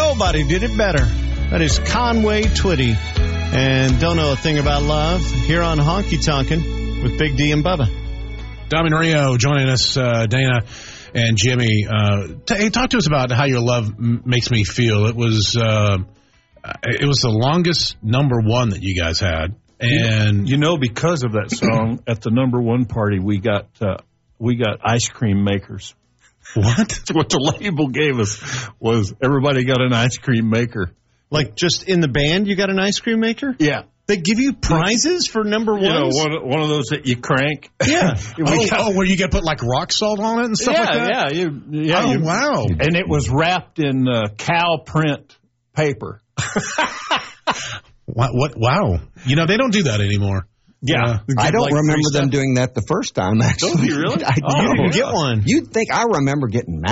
Nobody did it better. That is Conway Twitty. And Don't Know a Thing About Love here on Honky Tonkin' with Big D and Bubba. Dom and Rio joining us, Dana and Jimmy. Hey, talk to us about how your love makes me feel. It was the longest number one that you guys had. And because of that song, at the number one party, we got ice cream makers. What? That's what the label gave us, was everybody got an ice cream maker. Like just in the band, you got an ice cream maker? Yeah. They give you prizes for number ones? One of those that you crank. Yeah. Where you get put like rock salt on it and stuff like that? Yeah. Wow. And it was wrapped in cow print paper. What? Wow. They don't do that anymore. Yeah. I don't remember them doing that the first time, actually. Don't you really? You didn't get one. You'd think I remember getting